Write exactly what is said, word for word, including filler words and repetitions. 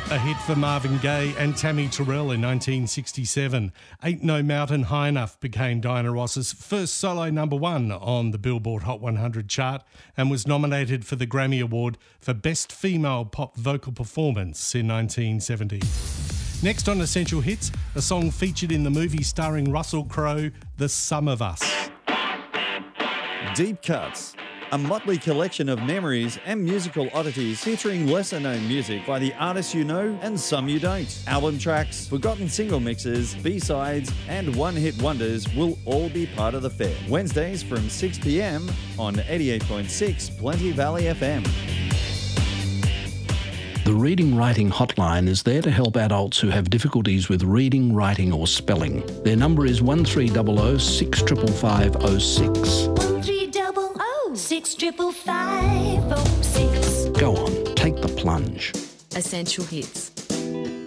A hit for Marvin Gaye and Tammy Terrell in nineteen sixty-seven. Ain't No Mountain High Enough became Diana Ross's first solo number one on the Billboard Hot one hundred chart and was nominated for the Grammy Award for Best Female Pop Vocal Performance in nineteen seventy. Next on Essential Hits, a song featured in the movie starring Russell Crowe, The Sum of Us. Deep Cuts, a motley collection of memories and musical oddities featuring lesser-known music by the artists you know and some you don't. Album tracks, forgotten single mixes, B-sides and one-hit wonders will all be part of the fair. Wednesdays from six p m on eighty-eight point six Plenty Valley F M. The Reading Writing Hotline is there to help adults who have difficulties with reading, writing or spelling. Their number is one three zero zero six five five five zero six. one three zero zero six five five five zero six. Go on, take the plunge. Essential Hits.